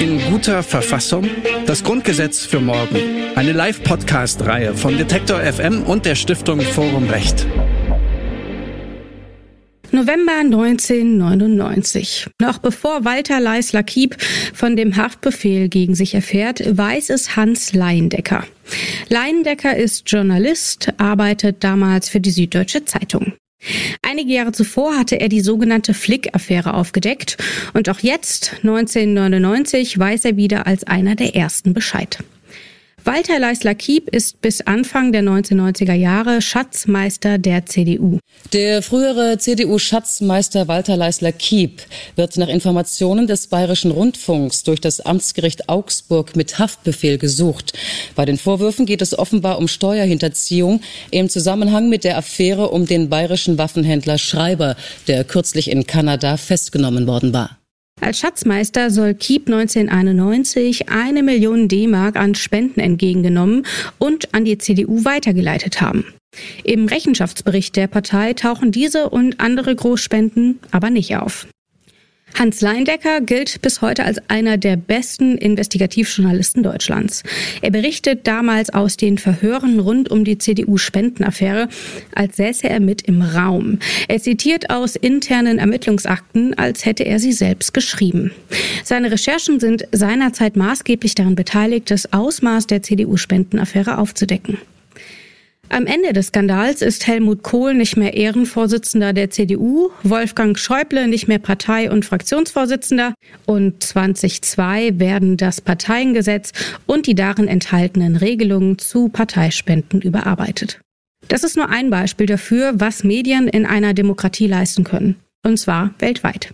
In guter Verfassung? Das Grundgesetz für morgen. Eine Live-Podcast-Reihe von Detektor FM und der Stiftung Forum Recht. November 1999. Noch bevor Walter Leisler-Kiep von dem Haftbefehl gegen sich erfährt, weiß es Hans Leyendecker. Leyendecker ist Journalist, arbeitet damals für die Süddeutsche Zeitung. Einige Jahre zuvor hatte er die sogenannte Flick-Affäre aufgedeckt und auch jetzt, 1999, weiß er wieder als einer der ersten Bescheid. Walter Leisler-Kiep ist bis Anfang der 1990er Jahre Schatzmeister der CDU. Der frühere CDU-Schatzmeister Walter Leisler-Kiep wird nach Informationen des Bayerischen Rundfunks durch das Amtsgericht Augsburg mit Haftbefehl gesucht. Bei den Vorwürfen geht es offenbar um Steuerhinterziehung im Zusammenhang mit der Affäre um den bayerischen Waffenhändler Schreiber, der kürzlich in Kanada festgenommen worden war. Als Schatzmeister soll Kiep 1991 1 Million D-Mark an Spenden entgegengenommen und an die CDU weitergeleitet haben. Im Rechenschaftsbericht der Partei tauchen diese und andere Großspenden aber nicht auf. Hans Leyendecker gilt bis heute als einer der besten Investigativjournalisten Deutschlands. Er berichtet damals aus den Verhören rund um die CDU-Spendenaffäre, als säße er mit im Raum. Er zitiert aus internen Ermittlungsakten, als hätte er sie selbst geschrieben. Seine Recherchen sind seinerzeit maßgeblich daran beteiligt, das Ausmaß der CDU-Spendenaffäre aufzudecken. Am Ende des Skandals ist Helmut Kohl nicht mehr Ehrenvorsitzender der CDU, Wolfgang Schäuble nicht mehr Partei- und Fraktionsvorsitzender und 2002 werden das Parteiengesetz und die darin enthaltenen Regelungen zu Parteispenden überarbeitet. Das ist nur ein Beispiel dafür, was Medien in einer Demokratie leisten können, und zwar weltweit.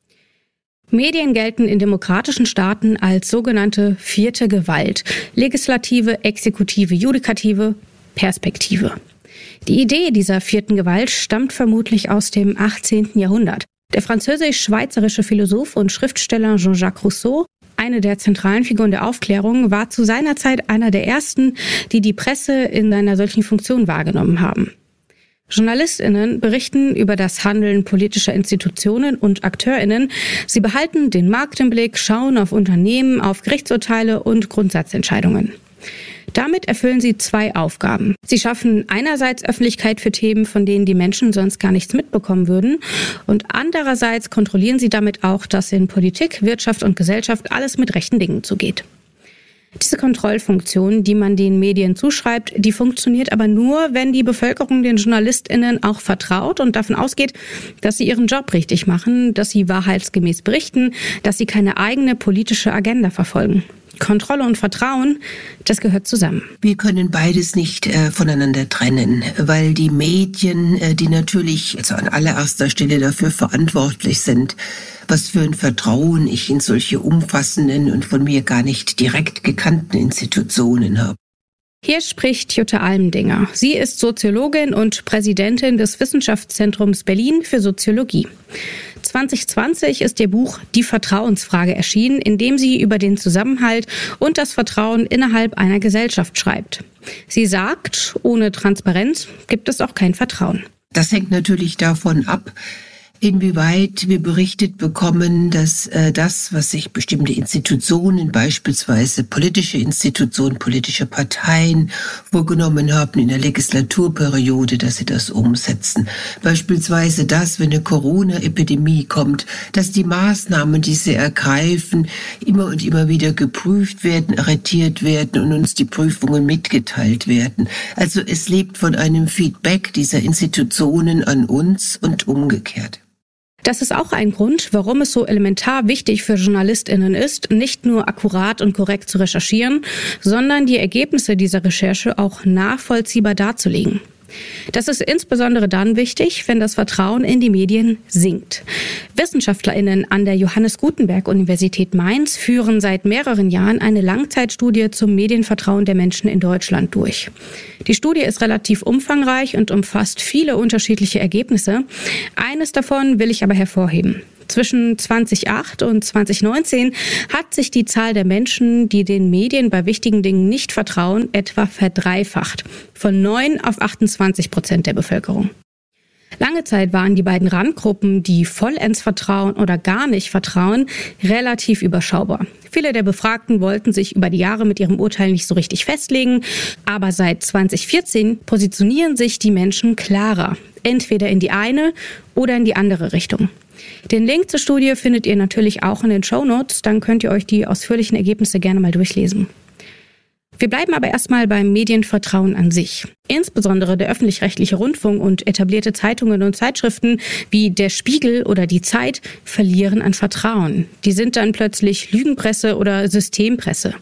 Medien gelten in demokratischen Staaten als sogenannte vierte Gewalt, Legislative, Exekutive, Judikative, Perspektive. Die Idee dieser vierten Gewalt stammt vermutlich aus dem 18. Jahrhundert. Der französisch-schweizerische Philosoph und Schriftsteller Jean-Jacques Rousseau, eine der zentralen Figuren der Aufklärung, war zu seiner Zeit einer der ersten, die die Presse in einer solchen Funktion wahrgenommen haben. JournalistInnen berichten über das Handeln politischer Institutionen und AkteurInnen. Sie behalten den Markt im Blick, schauen auf Unternehmen, auf Gerichtsurteile und Grundsatzentscheidungen. Damit erfüllen sie zwei Aufgaben. Sie schaffen einerseits Öffentlichkeit für Themen, von denen die Menschen sonst gar nichts mitbekommen würden. Und andererseits kontrollieren sie damit auch, dass in Politik, Wirtschaft und Gesellschaft alles mit rechten Dingen zugeht. Diese Kontrollfunktion, die man den Medien zuschreibt, die funktioniert aber nur, wenn die Bevölkerung den JournalistInnen auch vertraut und davon ausgeht, dass sie ihren Job richtig machen, dass sie wahrheitsgemäß berichten, dass sie keine eigene politische Agenda verfolgen. Kontrolle und Vertrauen, das gehört zusammen. Wir können beides nicht voneinander trennen, weil die Medien, die natürlich an allererster Stelle dafür verantwortlich sind, was für ein Vertrauen ich in solche umfassenden und von mir gar nicht direkt gekannten Institutionen habe. Hier spricht Jutta Almendinger. Sie ist Soziologin und Präsidentin des Wissenschaftszentrums Berlin für Soziologie. 2020 ist ihr Buch Die Vertrauensfrage erschienen, in dem sie über den Zusammenhalt und das Vertrauen innerhalb einer Gesellschaft schreibt. Sie sagt, ohne Transparenz gibt es auch kein Vertrauen. Das hängt natürlich davon ab, inwieweit wir berichtet bekommen, dass das, was sich bestimmte Institutionen, beispielsweise politische Institutionen, politische Parteien vorgenommen haben in der Legislaturperiode, dass sie das umsetzen. Beispielsweise das, wenn eine Corona-Epidemie kommt, dass die Maßnahmen, die sie ergreifen, immer und immer wieder geprüft werden, arretiert werden und uns die Prüfungen mitgeteilt werden. Also es lebt von einem Feedback dieser Institutionen an uns und umgekehrt. Das ist auch ein Grund, warum es so elementar wichtig für JournalistInnen ist, nicht nur akkurat und korrekt zu recherchieren, sondern die Ergebnisse dieser Recherche auch nachvollziehbar darzulegen. Das ist insbesondere dann wichtig, wenn das Vertrauen in die Medien sinkt. WissenschaftlerInnen an der Johannes Gutenberg Universität Mainz führen seit mehreren Jahren eine Langzeitstudie zum Medienvertrauen der Menschen in Deutschland durch. Die Studie ist relativ umfangreich und umfasst viele unterschiedliche Ergebnisse. Eines davon will ich aber hervorheben. Zwischen 2008 und 2019 hat sich die Zahl der Menschen, die den Medien bei wichtigen Dingen nicht vertrauen, etwa verdreifacht. Von 9 auf 28% der Bevölkerung. Lange Zeit waren die beiden Randgruppen, die vollends vertrauen oder gar nicht vertrauen, relativ überschaubar. Viele der Befragten wollten sich über die Jahre mit ihrem Urteil nicht so richtig festlegen, aber seit 2014 positionieren sich die Menschen klarer, entweder in die eine oder in die andere Richtung. Den Link zur Studie findet ihr natürlich auch in den Shownotes, dann könnt ihr euch die ausführlichen Ergebnisse gerne mal durchlesen. Wir bleiben aber erstmal beim Medienvertrauen an sich. Insbesondere der öffentlich-rechtliche Rundfunk und etablierte Zeitungen und Zeitschriften wie der Spiegel oder die Zeit verlieren an Vertrauen. Die sind dann plötzlich Lügenpresse oder Systempresse.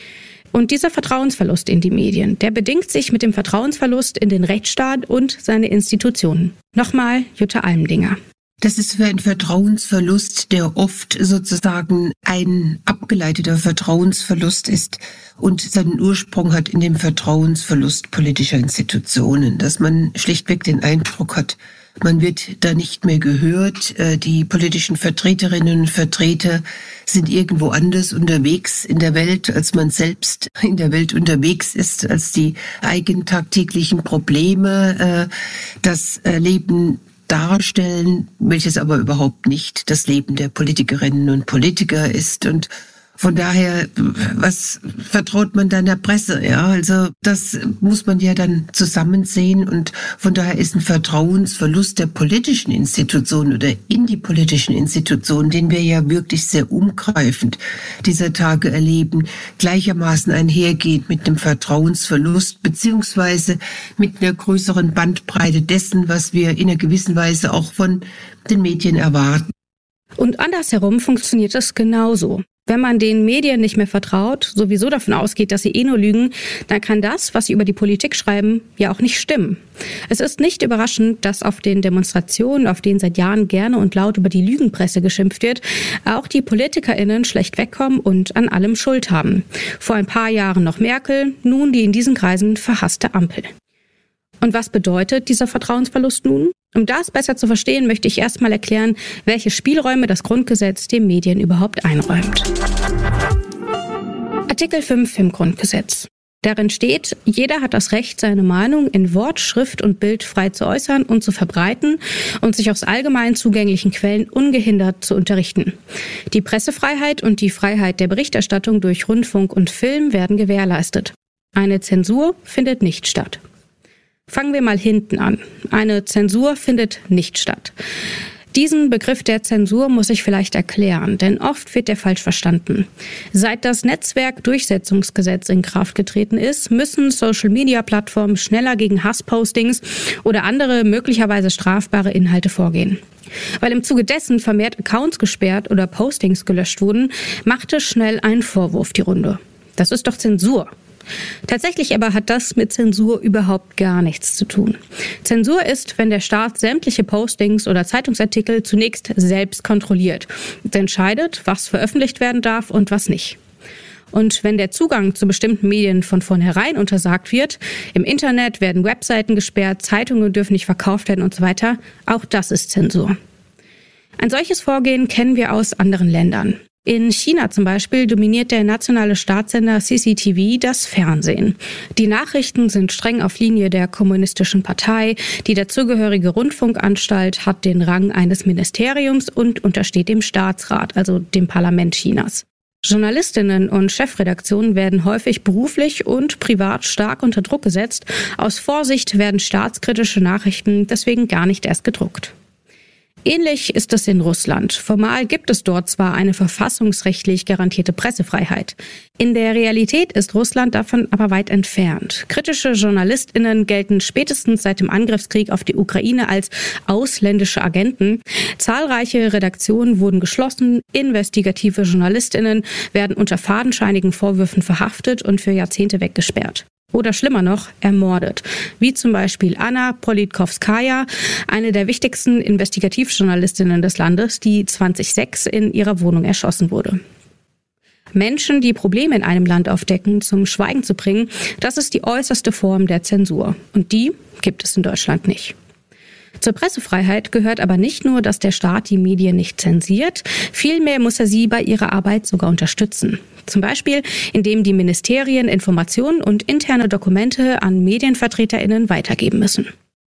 Und dieser Vertrauensverlust in die Medien, der bedingt sich mit dem Vertrauensverlust in den Rechtsstaat und seine Institutionen. Nochmal Jutta Almendinger. Das ist für einen Vertrauensverlust, der oft sozusagen ein abgeleiteter Vertrauensverlust ist und seinen Ursprung hat in dem Vertrauensverlust politischer Institutionen, dass man schlichtweg den Eindruck hat, man wird da nicht mehr gehört. Die politischen Vertreterinnen und Vertreter sind irgendwo anders unterwegs in der Welt, als man selbst in der Welt unterwegs ist, als die eigenen tagtäglichen Probleme das Leben darstellen, welches aber überhaupt nicht das Leben der Politikerinnen und Politiker ist. Und von daher, was vertraut man dann der Presse? Ja, also das muss man ja dann zusammen sehen. Und von daher ist ein Vertrauensverlust der politischen Institutionen oder in die politischen Institutionen, den wir ja wirklich sehr umgreifend dieser Tage erleben, gleichermaßen einhergeht mit einem Vertrauensverlust beziehungsweise mit einer größeren Bandbreite dessen, was wir in einer gewissen Weise auch von den Medien erwarten. Und andersherum funktioniert es genauso. Wenn man den Medien nicht mehr vertraut, sowieso davon ausgeht, dass sie nur lügen, dann kann das, was sie über die Politik schreiben, ja auch nicht stimmen. Es ist nicht überraschend, dass auf den Demonstrationen, auf denen seit Jahren gerne und laut über die Lügenpresse geschimpft wird, auch die PolitikerInnen schlecht wegkommen und an allem Schuld haben. Vor ein paar Jahren noch Merkel, nun die in diesen Kreisen verhasste Ampel. Und was bedeutet dieser Vertrauensverlust nun? Um das besser zu verstehen, möchte ich erstmal erklären, welche Spielräume das Grundgesetz den Medien überhaupt einräumt. Artikel 5 im Grundgesetz. Darin steht, jeder hat das Recht, seine Meinung in Wort, Schrift und Bild frei zu äußern und zu verbreiten und sich aus allgemein zugänglichen Quellen ungehindert zu unterrichten. Die Pressefreiheit und die Freiheit der Berichterstattung durch Rundfunk und Film werden gewährleistet. Eine Zensur findet nicht statt. Fangen wir mal hinten an. Eine Zensur findet nicht statt. Diesen Begriff der Zensur muss ich vielleicht erklären, denn oft wird er falsch verstanden. Seit das Netzwerkdurchsetzungsgesetz in Kraft getreten ist, müssen Social-Media-Plattformen schneller gegen Hasspostings oder andere möglicherweise strafbare Inhalte vorgehen. Weil im Zuge dessen vermehrt Accounts gesperrt oder Postings gelöscht wurden, machte schnell ein Vorwurf die Runde. Das ist doch Zensur. Tatsächlich aber hat das mit Zensur überhaupt gar nichts zu tun. Zensur ist, wenn der Staat sämtliche Postings oder Zeitungsartikel zunächst selbst kontrolliert und entscheidet, was veröffentlicht werden darf und was nicht. Und wenn der Zugang zu bestimmten Medien von vornherein untersagt wird, im Internet werden Webseiten gesperrt, Zeitungen dürfen nicht verkauft werden und so weiter, auch das ist Zensur. Ein solches Vorgehen kennen wir aus anderen Ländern. In China zum Beispiel dominiert der nationale Staatssender CCTV das Fernsehen. Die Nachrichten sind streng auf Linie der kommunistischen Partei. Die dazugehörige Rundfunkanstalt hat den Rang eines Ministeriums und untersteht dem Staatsrat, also dem Parlament Chinas. Journalistinnen und Chefredaktionen werden häufig beruflich und privat stark unter Druck gesetzt. Aus Vorsicht werden staatskritische Nachrichten deswegen gar nicht erst gedruckt. Ähnlich ist es in Russland. Formal gibt es dort zwar eine verfassungsrechtlich garantierte Pressefreiheit. In der Realität ist Russland davon aber weit entfernt. Kritische JournalistInnen gelten spätestens seit dem Angriffskrieg auf die Ukraine als ausländische Agenten. Zahlreiche Redaktionen wurden geschlossen. Investigative JournalistInnen werden unter fadenscheinigen Vorwürfen verhaftet und für Jahrzehnte weggesperrt. Oder schlimmer noch, ermordet. Wie zum Beispiel Anna Politkovskaja, eine der wichtigsten Investigativjournalistinnen des Landes, die 2006 in ihrer Wohnung erschossen wurde. Menschen, die Probleme in einem Land aufdecken, zum Schweigen zu bringen, das ist die äußerste Form der Zensur. Und die gibt es in Deutschland nicht. Zur Pressefreiheit gehört aber nicht nur, dass der Staat die Medien nicht zensiert, vielmehr muss er sie bei ihrer Arbeit sogar unterstützen. Zum Beispiel, indem die Ministerien Informationen und interne Dokumente an MedienvertreterInnen weitergeben müssen.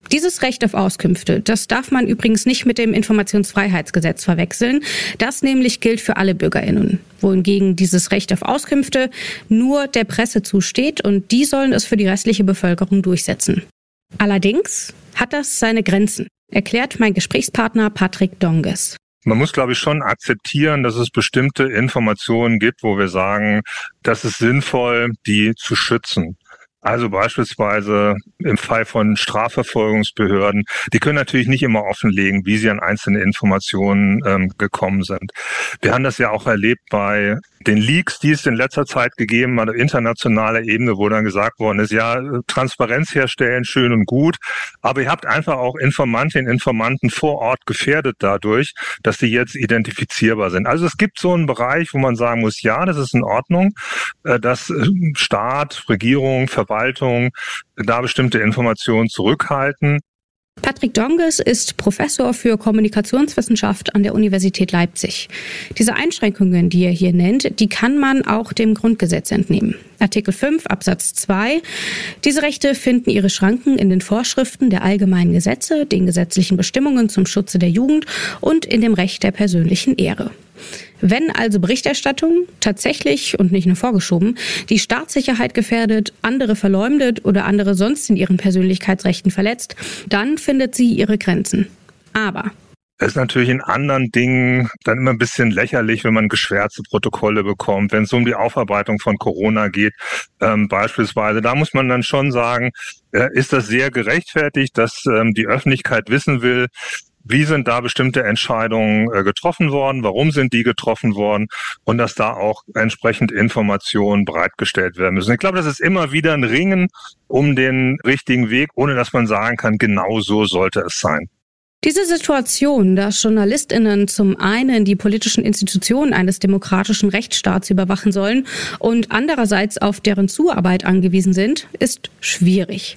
Dieses Recht auf Auskünfte, das darf man übrigens nicht mit dem Informationsfreiheitsgesetz verwechseln. Das nämlich gilt für alle BürgerInnen. Wohingegen dieses Recht auf Auskünfte nur der Presse zusteht und die sollen es für die restliche Bevölkerung durchsetzen. Allerdings hat das seine Grenzen, erklärt mein Gesprächspartner Patrick Donges. Man muss, glaube ich, schon akzeptieren, dass es bestimmte Informationen gibt, wo wir sagen, das ist sinnvoll, die zu schützen. Also beispielsweise im Fall von Strafverfolgungsbehörden, die können natürlich nicht immer offenlegen, wie sie an einzelne Informationen gekommen sind. Wir haben das ja auch erlebt bei den Leaks, die es in letzter Zeit gegeben hat, auf internationaler Ebene, wo dann gesagt worden ist, ja, Transparenz herstellen, schön und gut, aber ihr habt einfach auch Informantinnen und Informanten vor Ort gefährdet dadurch, dass sie jetzt identifizierbar sind. Also es gibt so einen Bereich, wo man sagen muss, ja, das ist in Ordnung, dass Staat, Regierung, Verwaltung da bestimmte Informationen zurückhalten. Patrick Donges ist Professor für Kommunikationswissenschaft an der Universität Leipzig. Diese Einschränkungen, die er hier nennt, die kann man auch dem Grundgesetz entnehmen. Artikel 5 Absatz 2. Diese Rechte finden ihre Schranken in den Vorschriften der allgemeinen Gesetze, den gesetzlichen Bestimmungen zum Schutze der Jugend und in dem Recht der persönlichen Ehre. Wenn also Berichterstattung tatsächlich und nicht nur vorgeschoben die Staatssicherheit gefährdet, andere verleumdet oder andere sonst in ihren Persönlichkeitsrechten verletzt, dann findet sie ihre Grenzen. Aber es ist natürlich in anderen Dingen dann immer ein bisschen lächerlich, wenn man geschwärzte Protokolle bekommt, wenn es um die Aufarbeitung von Corona geht, beispielsweise. Da muss man dann schon sagen, ist das sehr gerechtfertigt, dass die Öffentlichkeit wissen will, wie sind da bestimmte Entscheidungen getroffen worden, warum sind die getroffen worden und dass da auch entsprechend Informationen bereitgestellt werden müssen. Ich glaube, das ist immer wieder ein Ringen um den richtigen Weg, ohne dass man sagen kann, genau so sollte es sein. Diese Situation, dass JournalistInnen zum einen die politischen Institutionen eines demokratischen Rechtsstaats überwachen sollen und andererseits auf deren Zuarbeit angewiesen sind, ist schwierig.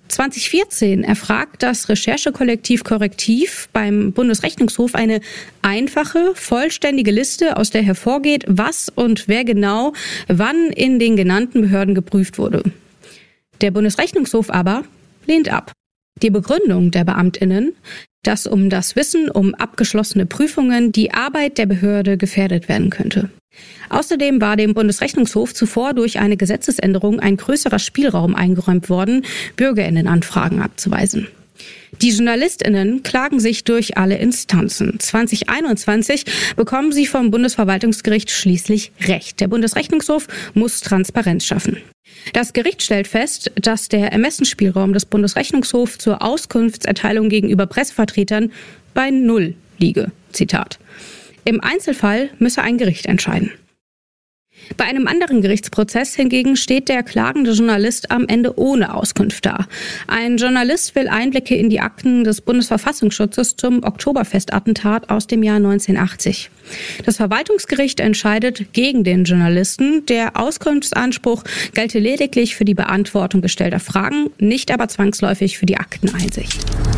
2014 erfragt das Recherchekollektiv Korrektiv beim Bundesrechnungshof eine einfache, vollständige Liste, aus der hervorgeht, was und wer genau wann in den genannten Behörden geprüft wurde. Der Bundesrechnungshof aber lehnt ab. Die Begründung der BeamtInnen, dass um das Wissen um abgeschlossene Prüfungen die Arbeit der Behörde gefährdet werden könnte. Außerdem war dem Bundesrechnungshof zuvor durch eine Gesetzesänderung ein größerer Spielraum eingeräumt worden, BürgerInnenanfragen abzuweisen. Die JournalistInnen klagen sich durch alle Instanzen. 2021 bekommen sie vom Bundesverwaltungsgericht schließlich Recht. Der Bundesrechnungshof muss Transparenz schaffen. Das Gericht stellt fest, dass der Ermessensspielraum des Bundesrechnungshofs zur Auskunftserteilung gegenüber Pressevertretern bei 0 liege. Zitat. Im Einzelfall müsse ein Gericht entscheiden. Bei einem anderen Gerichtsprozess hingegen steht der klagende Journalist am Ende ohne Auskunft da. Ein Journalist will Einblicke in die Akten des Bundesverfassungsschutzes zum Oktoberfestattentat aus dem Jahr 1980. Das Verwaltungsgericht entscheidet gegen den Journalisten. Der Auskunftsanspruch gelte lediglich für die Beantwortung gestellter Fragen, nicht aber zwangsläufig für die Akteneinsicht.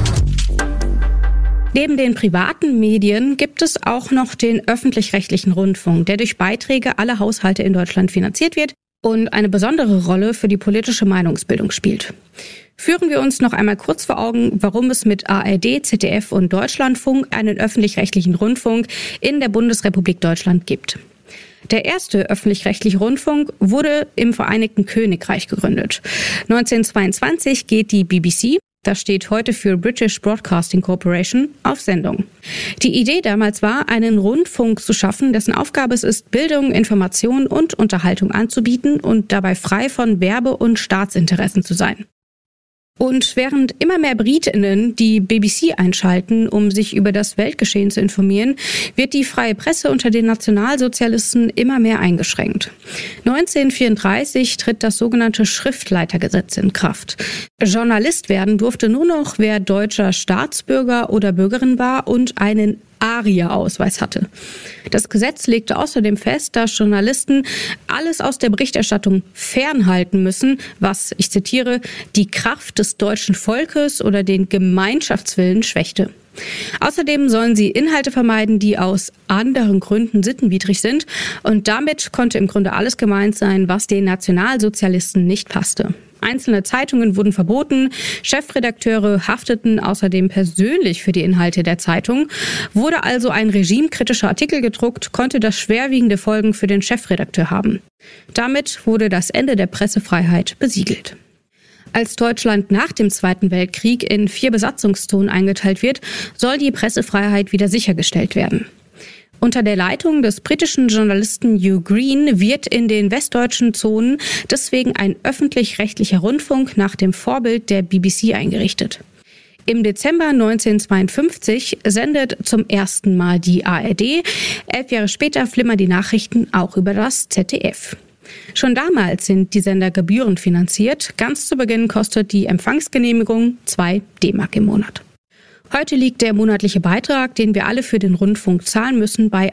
Neben den privaten Medien gibt es auch noch den öffentlich-rechtlichen Rundfunk, der durch Beiträge aller Haushalte in Deutschland finanziert wird und eine besondere Rolle für die politische Meinungsbildung spielt. Führen wir uns noch einmal kurz vor Augen, warum es mit ARD, ZDF und Deutschlandfunk einen öffentlich-rechtlichen Rundfunk in der Bundesrepublik Deutschland gibt. Der erste öffentlich-rechtliche Rundfunk wurde im Vereinigten Königreich gegründet. 1922 geht die BBC, das steht heute für British Broadcasting Corporation, auf Sendung. Die Idee damals war, einen Rundfunk zu schaffen, dessen Aufgabe es ist, Bildung, Information und Unterhaltung anzubieten und dabei frei von Werbe- und Staatsinteressen zu sein. Und während immer mehr BritInnen die BBC einschalten, um sich über das Weltgeschehen zu informieren, wird die freie Presse unter den Nationalsozialisten immer mehr eingeschränkt. 1934 tritt das sogenannte Schriftleitergesetz in Kraft. Journalist werden durfte nur noch, wer deutscher Staatsbürger oder Bürgerin war und einen ARIA-Ausweis hatte. Das Gesetz legte außerdem fest, dass Journalisten alles aus der Berichterstattung fernhalten müssen, was, ich zitiere, die Kraft des deutschen Volkes oder den Gemeinschaftswillen schwächte. Außerdem sollen sie Inhalte vermeiden, die aus anderen Gründen sittenwidrig sind. Und damit konnte im Grunde alles gemeint sein, was den Nationalsozialisten nicht passte. Einzelne Zeitungen wurden verboten, Chefredakteure hafteten außerdem persönlich für die Inhalte der Zeitung. Wurde also ein regimekritischer Artikel gedruckt, konnte das schwerwiegende Folgen für den Chefredakteur haben. Damit wurde das Ende der Pressefreiheit besiegelt. Als Deutschland nach dem Zweiten Weltkrieg in 4 Besatzungszonen eingeteilt wird, soll die Pressefreiheit wieder sichergestellt werden. Unter der Leitung des britischen Journalisten Hugh Green wird in den westdeutschen Zonen deswegen ein öffentlich-rechtlicher Rundfunk nach dem Vorbild der BBC eingerichtet. Im Dezember 1952 sendet zum ersten Mal die ARD, 11 Jahre später flimmern die Nachrichten auch über das ZDF. Schon damals sind die Sender gebührenfinanziert. Ganz zu Beginn kostet die Empfangsgenehmigung 2 D-Mark im Monat. Heute liegt der monatliche Beitrag, den wir alle für den Rundfunk zahlen müssen, bei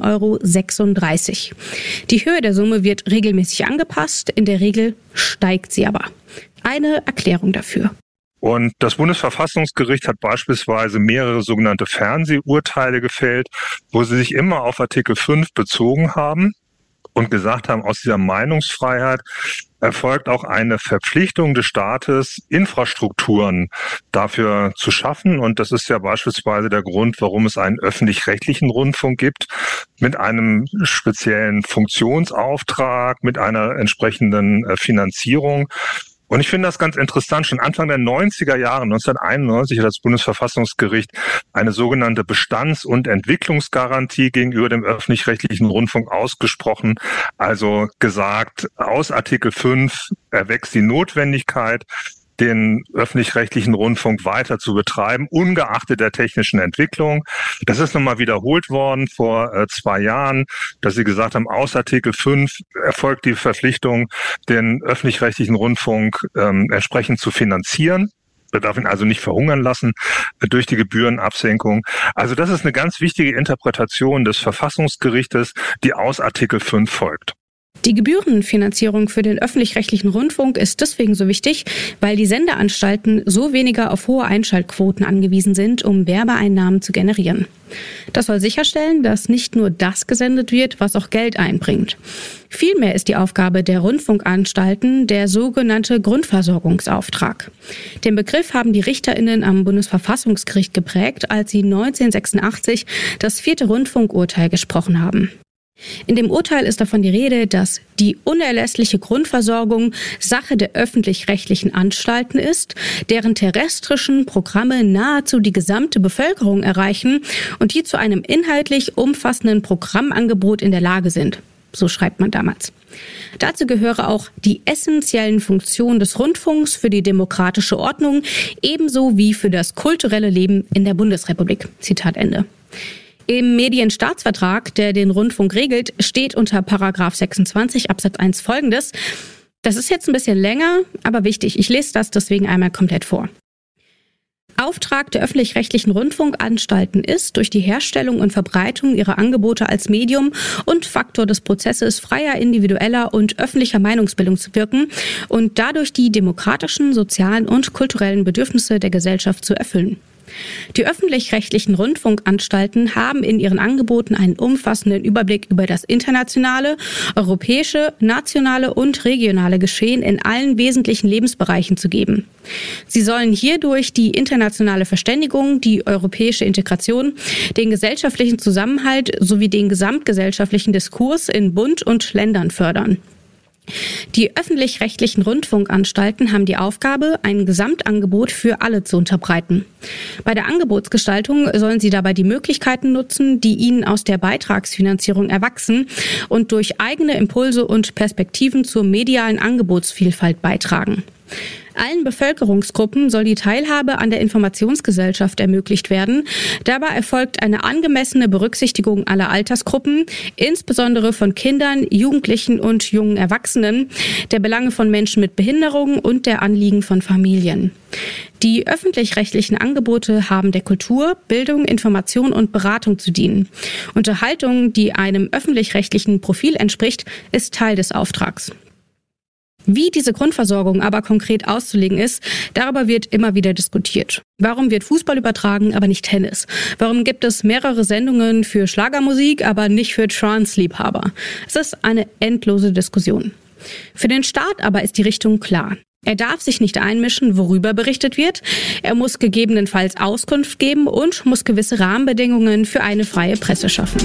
18,36 €. Die Höhe der Summe wird regelmäßig angepasst, in der Regel steigt sie aber. Eine Erklärung dafür. Und das Bundesverfassungsgericht hat beispielsweise mehrere sogenannte Fernsehurteile gefällt, wo sie sich immer auf Artikel 5 bezogen haben und gesagt haben, aus dieser Meinungsfreiheit erfolgt auch eine Verpflichtung des Staates, Infrastrukturen dafür zu schaffen. Und das ist ja beispielsweise der Grund, warum es einen öffentlich-rechtlichen Rundfunk gibt, mit einem speziellen Funktionsauftrag, mit einer entsprechenden Finanzierung. Und ich finde das ganz interessant. Schon Anfang der 90er Jahre, 1991, hat das Bundesverfassungsgericht eine sogenannte Bestands- und Entwicklungsgarantie gegenüber dem öffentlich-rechtlichen Rundfunk ausgesprochen. Also gesagt, aus Artikel 5 erwächst die Notwendigkeit, den öffentlich-rechtlichen Rundfunk weiter zu betreiben, ungeachtet der technischen Entwicklung. Das ist nochmal wiederholt worden vor 2 Jahren, dass sie gesagt haben, aus Artikel 5 erfolgt die Verpflichtung, den öffentlich-rechtlichen Rundfunk entsprechend zu finanzieren. Wir darf ihn also nicht verhungern lassen durch die Gebührenabsenkung. Also das ist eine ganz wichtige Interpretation des Verfassungsgerichtes, die aus Artikel 5 folgt. Die Gebührenfinanzierung für den öffentlich-rechtlichen Rundfunk ist deswegen so wichtig, weil die Sendeanstalten so weniger auf hohe Einschaltquoten angewiesen sind, um Werbeeinnahmen zu generieren. Das soll sicherstellen, dass nicht nur das gesendet wird, was auch Geld einbringt. Vielmehr ist die Aufgabe der Rundfunkanstalten der sogenannte Grundversorgungsauftrag. Den Begriff haben die RichterInnen am Bundesverfassungsgericht geprägt, als sie 1986 das 4. Rundfunkurteil gesprochen haben. In dem Urteil ist davon die Rede, dass die unerlässliche Grundversorgung Sache der öffentlich-rechtlichen Anstalten ist, deren terrestrischen Programme nahezu die gesamte Bevölkerung erreichen und die zu einem inhaltlich umfassenden Programmangebot in der Lage sind. So schreibt man damals. Dazu gehöre auch die essentiellen Funktionen des Rundfunks für die demokratische Ordnung, ebenso wie für das kulturelle Leben in der Bundesrepublik. Zitat Ende. Im Medienstaatsvertrag, der den Rundfunk regelt, steht unter § 26 Absatz 1 Folgendes. Das ist jetzt ein bisschen länger, aber wichtig. Ich lese das deswegen einmal komplett vor. Auftrag der öffentlich-rechtlichen Rundfunkanstalten ist, durch die Herstellung und Verbreitung ihrer Angebote als Medium und Faktor des Prozesses freier individueller und öffentlicher Meinungsbildung zu wirken und dadurch die demokratischen, sozialen und kulturellen Bedürfnisse der Gesellschaft zu erfüllen. Die öffentlich-rechtlichen Rundfunkanstalten haben in ihren Angeboten einen umfassenden Überblick über das internationale, europäische, nationale und regionale Geschehen in allen wesentlichen Lebensbereichen zu geben. Sie sollen hierdurch die internationale Verständigung, die europäische Integration, den gesellschaftlichen Zusammenhalt sowie den gesamtgesellschaftlichen Diskurs in Bund und Ländern fördern. Die öffentlich-rechtlichen Rundfunkanstalten haben die Aufgabe, ein Gesamtangebot für alle zu unterbreiten. Bei der Angebotsgestaltung sollen sie dabei die Möglichkeiten nutzen, die ihnen aus der Beitragsfinanzierung erwachsen und durch eigene Impulse und Perspektiven zur medialen Angebotsvielfalt beitragen. Allen Bevölkerungsgruppen soll die Teilhabe an der Informationsgesellschaft ermöglicht werden. Dabei erfolgt eine angemessene Berücksichtigung aller Altersgruppen, insbesondere von Kindern, Jugendlichen und jungen Erwachsenen, der Belange von Menschen mit Behinderungen und der Anliegen von Familien. Die öffentlich-rechtlichen Angebote haben der Kultur, Bildung, Information und Beratung zu dienen. Unterhaltung, die einem öffentlich-rechtlichen Profil entspricht, ist Teil des Auftrags. Wie diese Grundversorgung aber konkret auszulegen ist, darüber wird immer wieder diskutiert. Warum wird Fußball übertragen, aber nicht Tennis? Warum gibt es mehrere Sendungen für Schlagermusik, aber nicht für Trance-Liebhaber? Es ist eine endlose Diskussion. Für den Staat aber ist die Richtung klar. Er darf sich nicht einmischen, worüber berichtet wird. Er muss gegebenenfalls Auskunft geben und muss gewisse Rahmenbedingungen für eine freie Presse schaffen.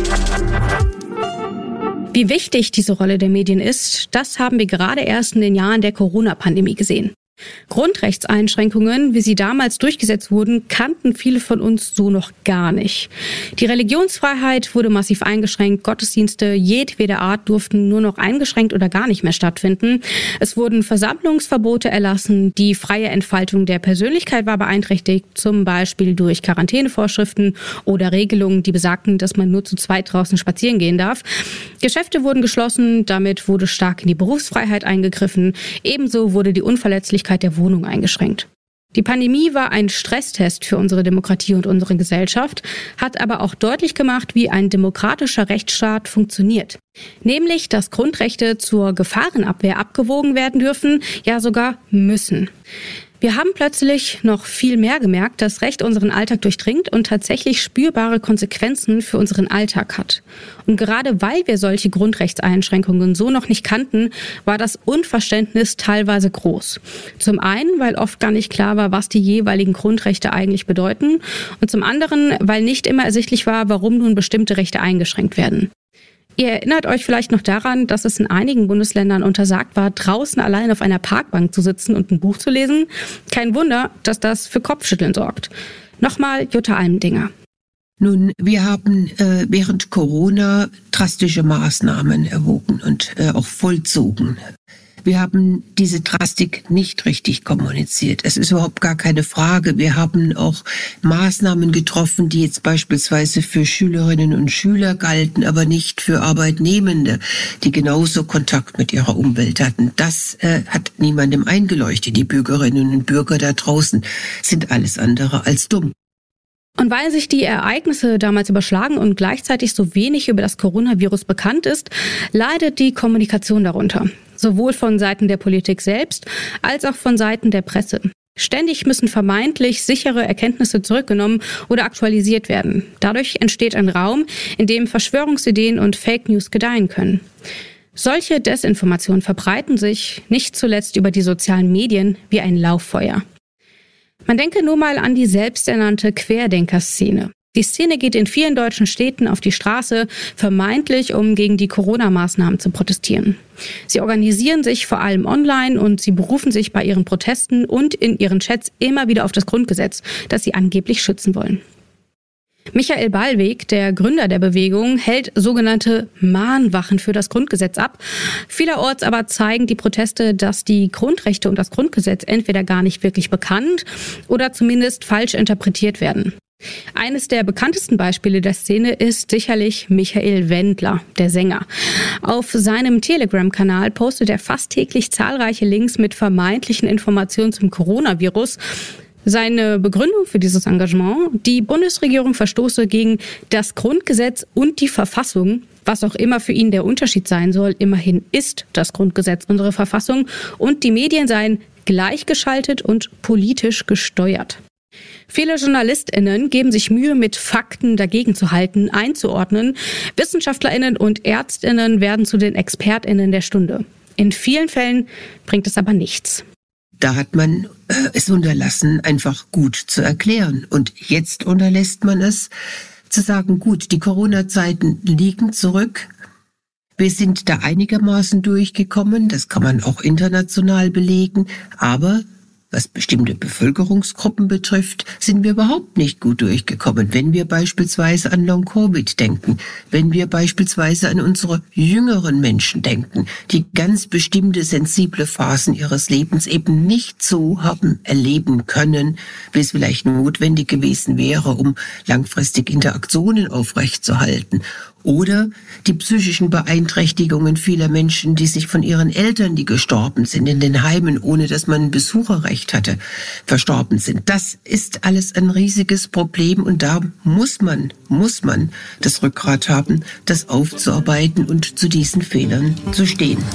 Wie wichtig diese Rolle der Medien ist, das haben wir gerade erst in den Jahren der Corona-Pandemie gesehen. Grundrechtseinschränkungen, wie sie damals durchgesetzt wurden, kannten viele von uns so noch gar nicht. Die Religionsfreiheit wurde massiv eingeschränkt, Gottesdienste jedweder Art durften nur noch eingeschränkt oder gar nicht mehr stattfinden. Es wurden Versammlungsverbote erlassen, die freie Entfaltung der Persönlichkeit war beeinträchtigt, zum Beispiel durch Quarantänevorschriften oder Regelungen, die besagten, dass man nur zu zweit draußen spazieren gehen darf. Geschäfte wurden geschlossen, damit wurde stark in die Berufsfreiheit eingegriffen, ebenso wurde die Unverletzlichkeit der Wohnung eingeschränkt. Die Pandemie war ein Stresstest für unsere Demokratie und unsere Gesellschaft, hat aber auch deutlich gemacht, wie ein demokratischer Rechtsstaat funktioniert. Nämlich, dass Grundrechte zur Gefahrenabwehr abgewogen werden dürfen, ja sogar müssen. Wir haben plötzlich noch viel mehr gemerkt, dass Recht unseren Alltag durchdringt und tatsächlich spürbare Konsequenzen für unseren Alltag hat. Und gerade weil wir solche Grundrechtseinschränkungen so noch nicht kannten, war das Unverständnis teilweise groß. Zum einen, weil oft gar nicht klar war, was die jeweiligen Grundrechte eigentlich bedeuten. Und zum anderen, weil nicht immer ersichtlich war, warum nun bestimmte Rechte eingeschränkt werden. Ihr erinnert euch vielleicht noch daran, dass es in einigen Bundesländern untersagt war, draußen allein auf einer Parkbank zu sitzen und ein Buch zu lesen. Kein Wunder, dass das für Kopfschütteln sorgt. Nochmal Jutta Almendinger. Nun, wir haben während Corona drastische Maßnahmen erwogen und auch vollzogen. Wir haben diese Drastik nicht richtig kommuniziert. Es ist überhaupt gar keine Frage. Wir haben auch Maßnahmen getroffen, die jetzt beispielsweise für Schülerinnen und Schüler galten, aber nicht für Arbeitnehmende, die genauso Kontakt mit ihrer Umwelt hatten. Das hat niemandem eingeleuchtet. Die Bürgerinnen und Bürger da draußen sind alles andere als dumm. Und weil sich die Ereignisse damals überschlagen und gleichzeitig so wenig über das Coronavirus bekannt ist, leidet die Kommunikation darunter. Sowohl von Seiten der Politik selbst als auch von Seiten der Presse. Ständig müssen vermeintlich sichere Erkenntnisse zurückgenommen oder aktualisiert werden. Dadurch entsteht ein Raum, in dem Verschwörungsideen und Fake News gedeihen können. Solche Desinformationen verbreiten sich, nicht zuletzt über die sozialen Medien, wie ein Lauffeuer. Man denke nur mal an die selbsternannte Querdenker-Szene. Die Szene geht in vielen deutschen Städten auf die Straße, vermeintlich um gegen die Corona-Maßnahmen zu protestieren. Sie organisieren sich vor allem online und sie berufen sich bei ihren Protesten und in ihren Chats immer wieder auf das Grundgesetz, das sie angeblich schützen wollen. Michael Ballweg, der Gründer der Bewegung, hält sogenannte Mahnwachen für das Grundgesetz ab. Vielerorts aber zeigen die Proteste, dass die Grundrechte und das Grundgesetz entweder gar nicht wirklich bekannt oder zumindest falsch interpretiert werden. Eines der bekanntesten Beispiele der Szene ist sicherlich Michael Wendler, der Sänger. Auf seinem Telegram-Kanal postet er fast täglich zahlreiche Links mit vermeintlichen Informationen zum Coronavirus. Seine Begründung für dieses Engagement: Die Bundesregierung verstoße gegen das Grundgesetz und die Verfassung. Was auch immer für ihn der Unterschied sein soll, immerhin ist das Grundgesetz unsere Verfassung und die Medien seien gleichgeschaltet und politisch gesteuert. Viele JournalistInnen geben sich Mühe, mit Fakten dagegen zu halten, einzuordnen. WissenschaftlerInnen und ÄrztInnen werden zu den ExpertInnen der Stunde. In vielen Fällen bringt es aber nichts. Da hat man es unterlassen, einfach gut zu erklären. Und jetzt unterlässt man es, zu sagen, gut, die Corona-Zeiten liegen zurück. Wir sind da einigermaßen durchgekommen, das kann man auch international belegen, aber was bestimmte Bevölkerungsgruppen betrifft, sind wir überhaupt nicht gut durchgekommen. Wenn wir beispielsweise an Long-Covid denken, wenn wir beispielsweise an unsere jüngeren Menschen denken, die ganz bestimmte sensible Phasen ihres Lebens eben nicht so haben erleben können, wie es vielleicht notwendig gewesen wäre, um langfristig Interaktionen aufrechtzuerhalten. Oder die psychischen Beeinträchtigungen vieler Menschen, die sich von ihren Eltern, die gestorben sind, in den Heimen, ohne dass man ein Besucherrecht hatte, verstorben sind. Das ist alles ein riesiges Problem und da muss man das Rückgrat haben, das aufzuarbeiten und zu diesen Fehlern zu stehen.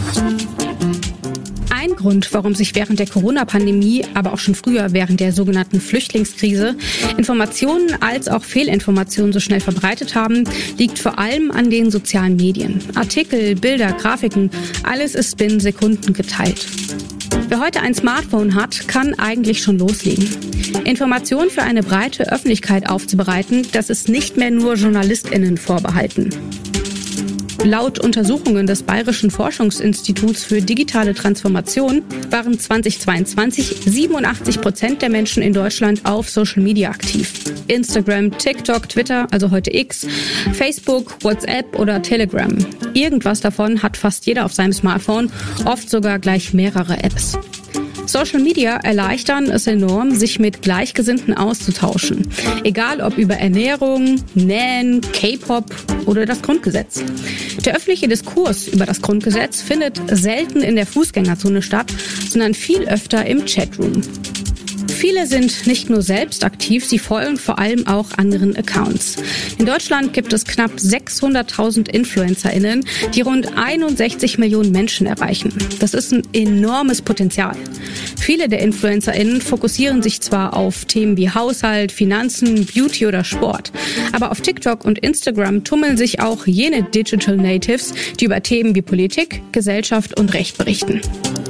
Ein Grund, warum sich während der Corona-Pandemie, aber auch schon früher während der sogenannten Flüchtlingskrise, Informationen als auch Fehlinformationen so schnell verbreitet haben, liegt vor allem an den sozialen Medien. Artikel, Bilder, Grafiken, alles ist binnen Sekunden geteilt. Wer heute ein Smartphone hat, kann eigentlich schon loslegen. Informationen für eine breite Öffentlichkeit aufzubereiten, das ist nicht mehr nur JournalistInnen vorbehalten. Laut Untersuchungen des Bayerischen Forschungsinstituts für digitale Transformation waren 2022 87% der Menschen in Deutschland auf Social Media aktiv. Instagram, TikTok, Twitter, also heute X, Facebook, WhatsApp oder Telegram. Irgendwas davon hat fast jeder auf seinem Smartphone, oft sogar gleich mehrere Apps. Social Media erleichtern es enorm, sich mit Gleichgesinnten auszutauschen. Egal ob über Ernährung, Nähen, K-Pop oder das Grundgesetz. Der öffentliche Diskurs über das Grundgesetz findet selten in der Fußgängerzone statt, sondern viel öfter im Chatroom. Viele sind nicht nur selbst aktiv, sie folgen vor allem auch anderen Accounts. In Deutschland gibt es knapp 600.000 InfluencerInnen, die rund 61 Millionen Menschen erreichen. Das ist ein enormes Potenzial. Viele der InfluencerInnen fokussieren sich zwar auf Themen wie Haushalt, Finanzen, Beauty oder Sport, aber auf TikTok und Instagram tummeln sich auch jene Digital Natives, die über Themen wie Politik, Gesellschaft und Recht berichten.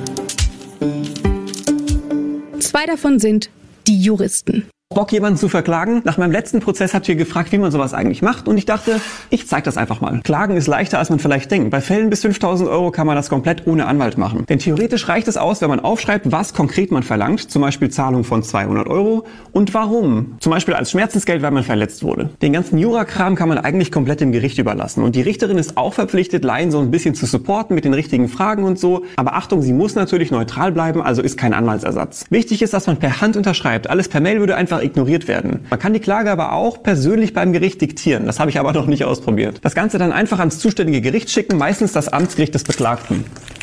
2 davon sind die Juristen. Bock, jemanden zu verklagen? Nach meinem letzten Prozess habt ihr gefragt, wie man sowas eigentlich macht, und ich dachte, ich zeig das einfach mal. Klagen ist leichter, als man vielleicht denkt. Bei Fällen bis 5.000 € kann man das komplett ohne Anwalt machen. Denn theoretisch reicht es aus, wenn man aufschreibt, was konkret man verlangt, zum Beispiel Zahlung von 200 € und warum. Zum Beispiel als Schmerzensgeld, weil man verletzt wurde. Den ganzen Jurakram kann man eigentlich komplett dem Gericht überlassen. Und die Richterin ist auch verpflichtet, Laien so ein bisschen zu supporten mit den richtigen Fragen und so. Aber Achtung, sie muss natürlich neutral bleiben, also ist kein Anwaltsersatz. Wichtig ist, dass man per Hand unterschreibt. Alles per Mail würde einfach ignoriert werden. Man kann die Klage aber auch persönlich beim Gericht diktieren. Das habe ich aber noch nicht ausprobiert. Das Ganze dann einfach ans zuständige Gericht schicken, meistens das Amtsgericht des Beklagten.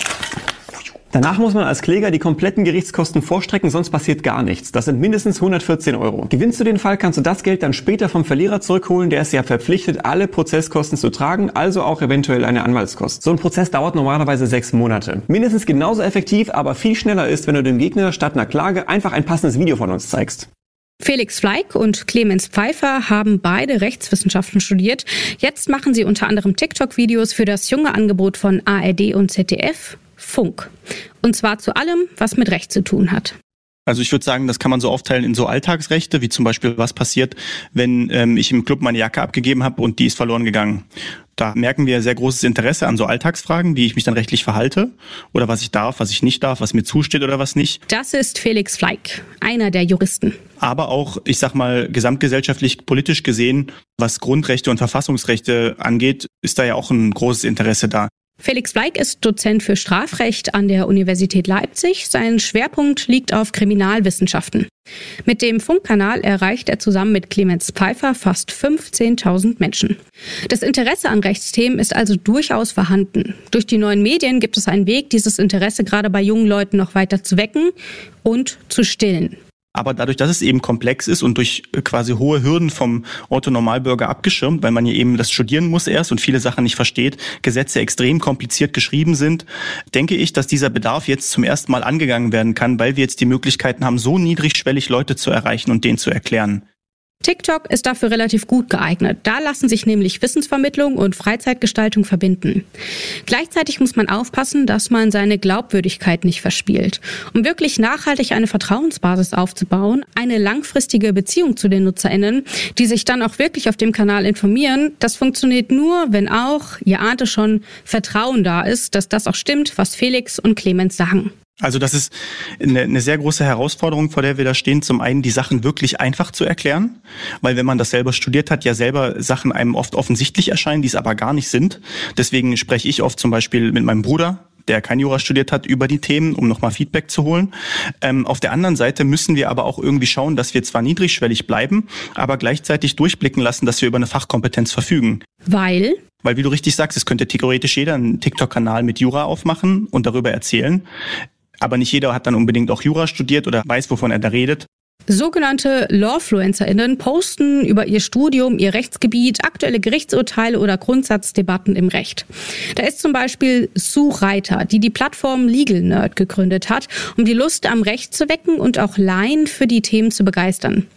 Danach muss man als Kläger die kompletten Gerichtskosten vorstrecken, sonst passiert gar nichts. Das sind mindestens 114 €. Gewinnst du den Fall, kannst du das Geld dann später vom Verlierer zurückholen. Der ist ja verpflichtet, alle Prozesskosten zu tragen, also auch eventuell eine Anwaltskost. So ein Prozess dauert normalerweise 6 Monate. Mindestens genauso effektiv, aber viel schneller ist, wenn du dem Gegner statt einer Klage einfach ein passendes Video von uns zeigst. Felix Fleig und Clemens Pfeiffer haben beide Rechtswissenschaften studiert. Jetzt machen sie unter anderem TikTok-Videos für das junge Angebot von ARD und ZDF, Funk. Und zwar zu allem, was mit Recht zu tun hat. Also ich würde sagen, das kann man so aufteilen in so Alltagsrechte, wie zum Beispiel, was passiert, wenn ich im Club meine Jacke abgegeben habe und die ist verloren gegangen. Da merken wir sehr großes Interesse an so Alltagsfragen, wie ich mich dann rechtlich verhalte oder was ich darf, was ich nicht darf, was mir zusteht oder was nicht. Das ist Felix Fleig, einer der Juristen. Aber auch, ich sag mal, gesamtgesellschaftlich, politisch gesehen, was Grundrechte und Verfassungsrechte angeht, ist da ja auch ein großes Interesse da. Felix Fleig ist Dozent für Strafrecht an der Universität Leipzig. Sein Schwerpunkt liegt auf Kriminalwissenschaften. Mit dem Funkkanal erreicht er zusammen mit Clemens Pfeiffer fast 15.000 Menschen. Das Interesse an Rechtsthemen ist also durchaus vorhanden. Durch die neuen Medien gibt es einen Weg, dieses Interesse gerade bei jungen Leuten noch weiter zu wecken und zu stillen. Aber dadurch, dass es eben komplex ist und durch quasi hohe Hürden vom Otto-Normalbürger abgeschirmt, weil man ja eben das studieren muss erst und viele Sachen nicht versteht, Gesetze extrem kompliziert geschrieben sind, denke ich, dass dieser Bedarf jetzt zum ersten Mal angegangen werden kann, weil wir jetzt die Möglichkeiten haben, so niedrigschwellig Leute zu erreichen und denen zu erklären. TikTok ist dafür relativ gut geeignet. Da lassen sich nämlich Wissensvermittlung und Freizeitgestaltung verbinden. Gleichzeitig muss man aufpassen, dass man seine Glaubwürdigkeit nicht verspielt. Um wirklich nachhaltig eine Vertrauensbasis aufzubauen, eine langfristige Beziehung zu den NutzerInnen, die sich dann auch wirklich auf dem Kanal informieren, das funktioniert nur, wenn auch, ihr ahnt es schon, Vertrauen da ist, dass das auch stimmt, was Felix und Clemens sagen. Also das ist eine sehr große Herausforderung, vor der wir da stehen. Zum einen die Sachen wirklich einfach zu erklären, weil wenn man das selber studiert hat, ja selber Sachen einem oft offensichtlich erscheinen, die es aber gar nicht sind. Deswegen spreche ich oft zum Beispiel mit meinem Bruder, der kein Jura studiert hat, über die Themen, um nochmal Feedback zu holen. Auf der anderen Seite müssen wir aber auch irgendwie schauen, dass wir zwar niedrigschwellig bleiben, aber gleichzeitig durchblicken lassen, dass wir über eine Fachkompetenz verfügen. Weil, wie du richtig sagst, es könnte theoretisch jeder einen TikTok-Kanal mit Jura aufmachen und darüber erzählen. Aber nicht jeder hat dann unbedingt auch Jura studiert oder weiß, wovon er da redet. Sogenannte LawfluencerInnen posten über ihr Studium, ihr Rechtsgebiet, aktuelle Gerichtsurteile oder Grundsatzdebatten im Recht. Da ist zum Beispiel Sue Reiter, die Plattform Legal Nerd gegründet hat, um die Lust am Recht zu wecken und auch Laien für die Themen zu begeistern.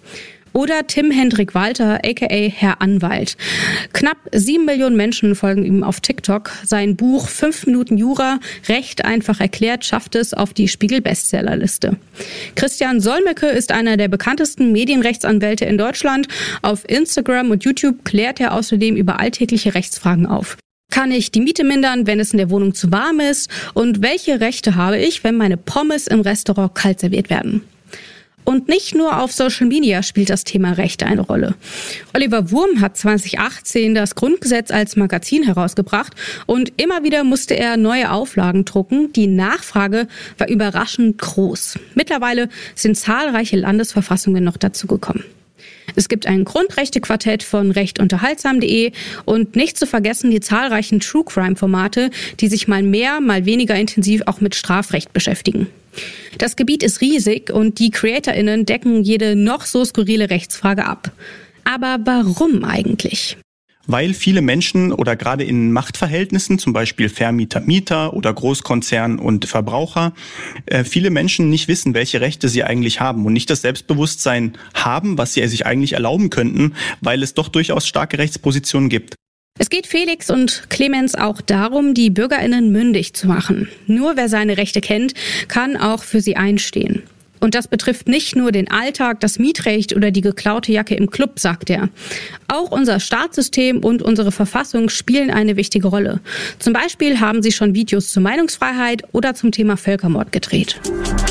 Oder Tim Hendrik Walter, aka Herr Anwalt. Knapp 7 Millionen Menschen folgen ihm auf TikTok. Sein Buch 5 Minuten Jura, Recht einfach erklärt, schafft es auf die Spiegel-Bestsellerliste. Christian Solmecke ist einer der bekanntesten Medienrechtsanwälte in Deutschland. Auf Instagram und YouTube klärt er außerdem über alltägliche Rechtsfragen auf. Kann ich die Miete mindern, wenn es in der Wohnung zu warm ist? Und welche Rechte habe ich, wenn meine Pommes im Restaurant kalt serviert werden? Und nicht nur auf Social Media spielt das Thema Rechte eine Rolle. Oliver Wurm hat 2018 das Grundgesetz als Magazin herausgebracht und immer wieder musste er neue Auflagen drucken. Die Nachfrage war überraschend groß. Mittlerweile sind zahlreiche Landesverfassungen noch dazu gekommen. Es gibt ein Grundrechte-Quartett von rechtunterhaltsam.de und nicht zu vergessen die zahlreichen True-Crime-Formate, die sich mal mehr, mal weniger intensiv auch mit Strafrecht beschäftigen. Das Gebiet ist riesig und die CreatorInnen decken jede noch so skurrile Rechtsfrage ab. Aber warum eigentlich? Weil viele Menschen oder gerade in Machtverhältnissen, zum Beispiel Vermieter, Mieter oder Großkonzern und Verbraucher, viele Menschen nicht wissen, welche Rechte sie eigentlich haben und nicht das Selbstbewusstsein haben, was sie sich eigentlich erlauben könnten, weil es doch durchaus starke Rechtspositionen gibt. Es geht Felix und Clemens auch darum, die BürgerInnen mündig zu machen. Nur wer seine Rechte kennt, kann auch für sie einstehen. Und das betrifft nicht nur den Alltag, das Mietrecht oder die geklaute Jacke im Club, sagt er. Auch unser Staatssystem und unsere Verfassung spielen eine wichtige Rolle. Zum Beispiel haben sie schon Videos zur Meinungsfreiheit oder zum Thema Völkermord gedreht.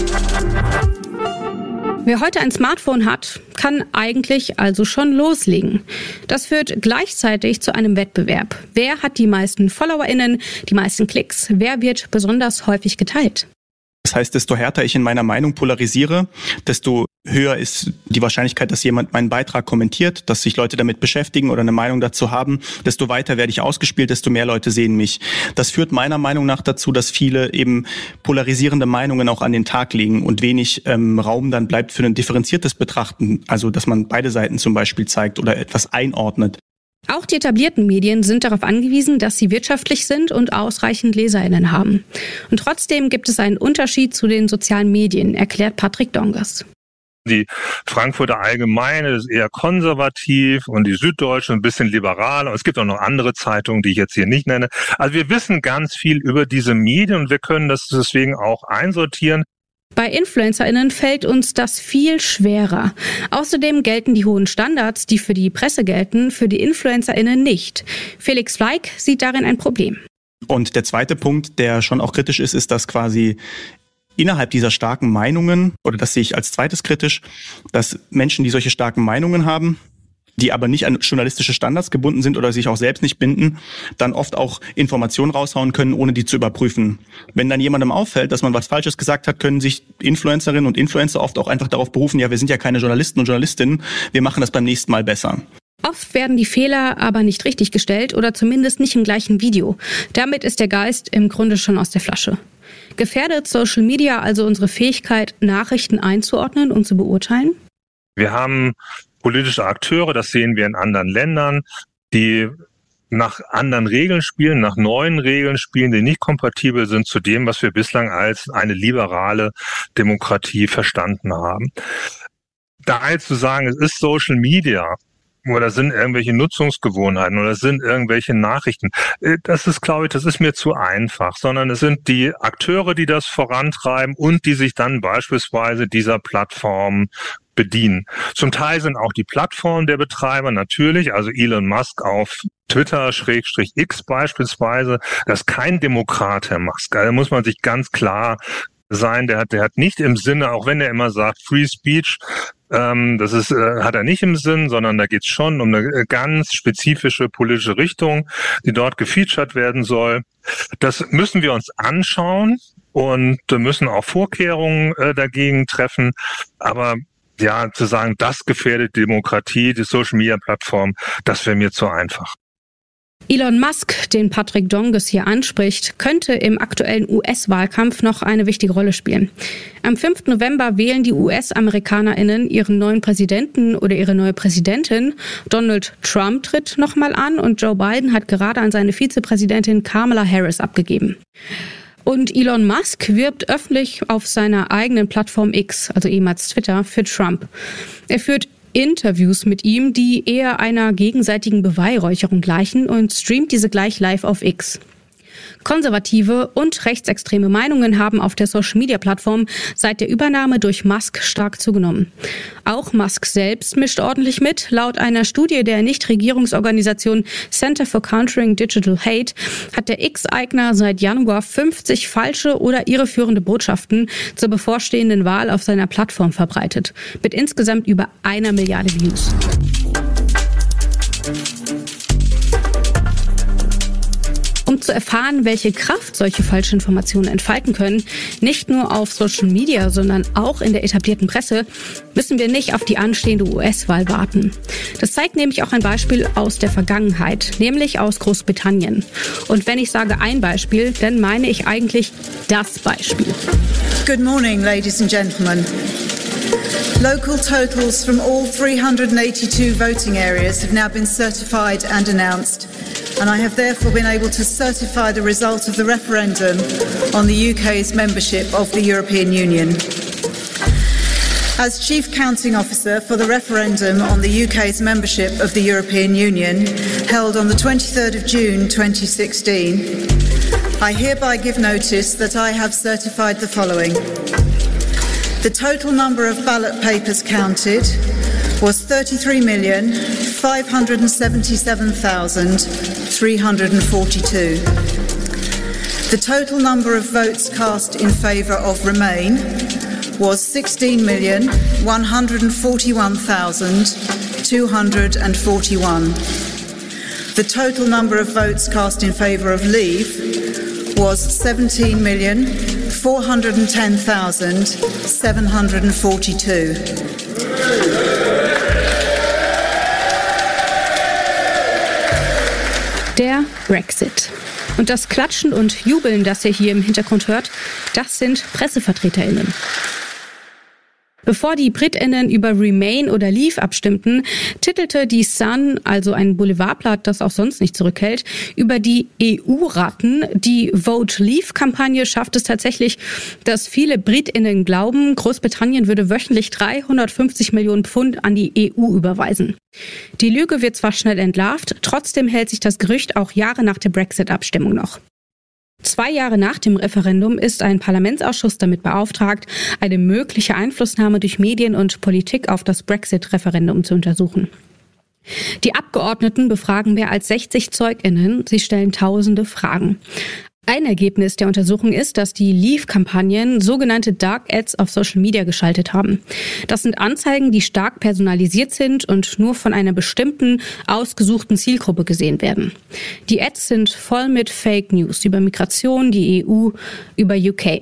Wer heute ein Smartphone hat, kann eigentlich also schon loslegen. Das führt gleichzeitig zu einem Wettbewerb. Wer hat die meisten FollowerInnen, die meisten Klicks? Wer wird besonders häufig geteilt? Das heißt, desto härter ich in meiner Meinung polarisiere, desto höher ist die Wahrscheinlichkeit, dass jemand meinen Beitrag kommentiert, dass sich Leute damit beschäftigen oder eine Meinung dazu haben. Desto weiter werde ich ausgespielt, desto mehr Leute sehen mich. Das führt meiner Meinung nach dazu, dass viele eben polarisierende Meinungen auch an den Tag legen und wenig Raum dann bleibt für ein differenziertes Betrachten. Also, dass man beide Seiten zum Beispiel zeigt oder etwas einordnet. Auch die etablierten Medien sind darauf angewiesen, dass sie wirtschaftlich sind und ausreichend LeserInnen haben. Und trotzdem gibt es einen Unterschied zu den sozialen Medien, erklärt Patrick Dongers. Die Frankfurter Allgemeine ist eher konservativ und die Süddeutsche ein bisschen liberaler. Und es gibt auch noch andere Zeitungen, die ich jetzt hier nicht nenne. Also wir wissen ganz viel über diese Medien und wir können das deswegen auch einsortieren. Bei InfluencerInnen fällt uns das viel schwerer. Außerdem gelten die hohen Standards, die für die Presse gelten, für die InfluencerInnen nicht. Felix Fleig sieht darin ein Problem. Und der zweite Punkt, der schon auch kritisch ist, ist, dass quasi innerhalb dieser starken Meinungen, oder das sehe ich als zweites kritisch, dass Menschen, die solche starken Meinungen haben, die aber nicht an journalistische Standards gebunden sind oder sich auch selbst nicht binden, dann oft auch Informationen raushauen können, ohne die zu überprüfen. Wenn dann jemandem auffällt, dass man was Falsches gesagt hat, können sich Influencerinnen und Influencer oft auch einfach darauf berufen, ja, wir sind ja keine Journalisten und Journalistinnen, wir machen das beim nächsten Mal besser. Oft werden die Fehler aber nicht richtig gestellt oder zumindest nicht im gleichen Video. Damit ist der Geist im Grunde schon aus der Flasche. Gefährdet Social Media also unsere Fähigkeit, Nachrichten einzuordnen und zu beurteilen? Wir haben politische Akteure, das sehen wir in anderen Ländern, die nach anderen Regeln spielen, nach neuen Regeln spielen, die nicht kompatibel sind zu dem, was wir bislang als eine liberale Demokratie verstanden haben. Daher zu sagen, es ist Social Media oder sind irgendwelche Nutzungsgewohnheiten oder sind irgendwelche Nachrichten, das ist, glaube ich, das ist mir zu einfach, sondern es sind die Akteure, die das vorantreiben und die sich dann beispielsweise dieser Plattform bedienen. Zum Teil sind auch die Plattformen der Betreiber natürlich, also Elon Musk auf Twitter/X beispielsweise, das ist kein Demokrat, Herr Musk. Da muss man sich ganz klar sein, der hat nicht im Sinne, auch wenn er immer sagt Free Speech, das ist hat er nicht im Sinn, sondern da geht es schon um eine ganz spezifische politische Richtung, die dort gefeatured werden soll. Das müssen wir uns anschauen und müssen auch Vorkehrungen dagegen treffen, aber ja, zu sagen, das gefährdet Demokratie, die Social-Media-Plattform, das wäre mir zu einfach. Elon Musk, den Patrick Dongers hier anspricht, könnte im aktuellen US-Wahlkampf noch eine wichtige Rolle spielen. Am 5. November wählen die US-AmerikanerInnen ihren neuen Präsidenten oder ihre neue Präsidentin. Donald Trump tritt nochmal an und Joe Biden hat gerade an seine Vizepräsidentin Kamala Harris abgegeben. Und Elon Musk wirbt öffentlich auf seiner eigenen Plattform X, also ehemals Twitter, für Trump. Er führt Interviews mit ihm, die eher einer gegenseitigen Beweihräucherung gleichen, und streamt diese gleich live auf X. Konservative und rechtsextreme Meinungen haben auf der Social-Media-Plattform seit der Übernahme durch Musk stark zugenommen. Auch Musk selbst mischt ordentlich mit. Laut einer Studie der Nichtregierungsorganisation Center for Countering Digital Hate hat der X-Eigner seit Januar 50 falsche oder irreführende Botschaften zur bevorstehenden Wahl auf seiner Plattform verbreitet. Mit insgesamt über 1 Milliarde Views. Um zu erfahren, welche Kraft solche Falschinformationen entfalten können, nicht nur auf Social Media, sondern auch in der etablierten Presse, müssen wir nicht auf die anstehende US-Wahl warten. Das zeigt nämlich auch ein Beispiel aus der Vergangenheit, nämlich aus Großbritannien. Und wenn ich sage ein Beispiel, dann meine ich eigentlich das Beispiel. Good morning, ladies and gentlemen. Local totals from all 382 voting areas have now been certified and announced. And I have therefore been able to certify the result of the referendum on the UK's membership of the European Union. As Chief Counting Officer for the referendum on the UK's membership of the European Union, held on the 23rd of June 2016, I hereby give notice that I have certified the following. The total number of ballot papers counted was 33,577,342. The total number of votes cast in favour of Remain was 16,141,241. The total number of votes cast in favour of Leave was 17,410,742. Der Brexit. Und das Klatschen und Jubeln, das ihr hier im Hintergrund hört, das sind PressevertreterInnen. Bevor die BritInnen über Remain oder Leave abstimmten, titelte die Sun, also ein Boulevardblatt, das auch sonst nicht zurückhält, über die EU-Ratten. Die Vote Leave-Kampagne schafft es tatsächlich, dass viele BritInnen glauben, Großbritannien würde wöchentlich 350 Millionen Pfund an die EU überweisen. Die Lüge wird zwar schnell entlarvt, trotzdem hält sich das Gerücht auch Jahre nach der Brexit-Abstimmung noch. 2 Jahre nach dem Referendum ist ein Parlamentsausschuss damit beauftragt, eine mögliche Einflussnahme durch Medien und Politik auf das Brexit-Referendum zu untersuchen. Die Abgeordneten befragen mehr als 60 ZeugInnen, sie stellen tausende Fragen. Ein Ergebnis der Untersuchung ist, dass die Leave-Kampagnen sogenannte Dark Ads auf Social Media geschaltet haben. Das sind Anzeigen, die stark personalisiert sind und nur von einer bestimmten, ausgesuchten Zielgruppe gesehen werden. Die Ads sind voll mit Fake News über Migration, die EU, über UK.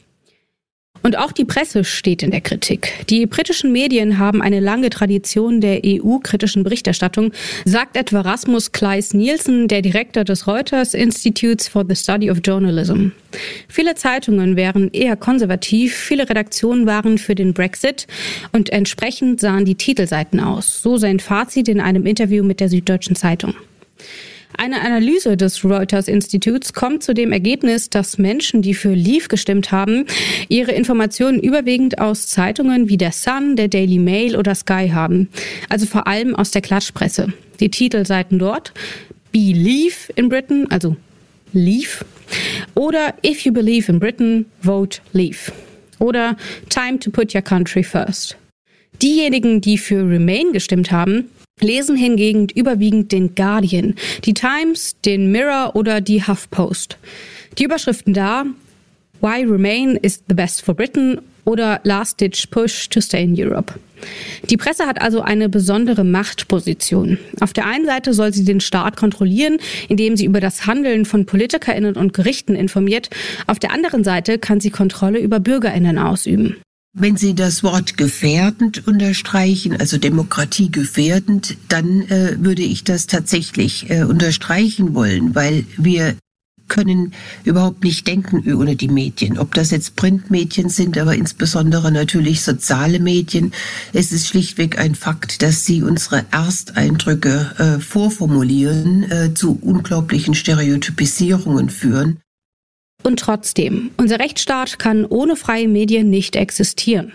Und auch die Presse steht in der Kritik. Die britischen Medien haben eine lange Tradition der EU-kritischen Berichterstattung, sagt etwa Rasmus Kleis-Nielsen, der Direktor des Reuters Institutes for the Study of Journalism. Viele Zeitungen wären eher konservativ, viele Redaktionen waren für den Brexit und entsprechend sahen die Titelseiten aus. So sein Fazit in einem Interview mit der Süddeutschen Zeitung. Eine Analyse des Reuters-Instituts kommt zu dem Ergebnis, dass Menschen, die für Leave gestimmt haben, ihre Informationen überwiegend aus Zeitungen wie der Sun, der Daily Mail oder Sky haben. Also vor allem aus der Klatschpresse. Die Titelseiten dort: Believe in Britain, also Leave, oder If you believe in Britain, vote Leave. Oder Time to put your country first. Diejenigen, die für Remain gestimmt haben, lesen hingegen überwiegend den Guardian, die Times, den Mirror oder die HuffPost. Die Überschriften da: Why Remain is the best for Britain oder Last Ditch Push to stay in Europe. Die Presse hat also eine besondere Machtposition. Auf der einen Seite soll sie den Staat kontrollieren, indem sie über das Handeln von PolitikerInnen und Gerichten informiert. Auf der anderen Seite kann sie Kontrolle über BürgerInnen ausüben. Wenn Sie das Wort gefährdend unterstreichen, also Demokratie gefährdend, dann würde ich das tatsächlich unterstreichen wollen, weil wir können überhaupt nicht denken ohne die Medien. Ob das jetzt Printmedien sind, aber insbesondere natürlich soziale Medien. Es ist schlichtweg ein Fakt, dass sie unsere Ersteindrücke vorformulieren, zu unglaublichen Stereotypisierungen führen. Und trotzdem, unser Rechtsstaat kann ohne freie Medien nicht existieren.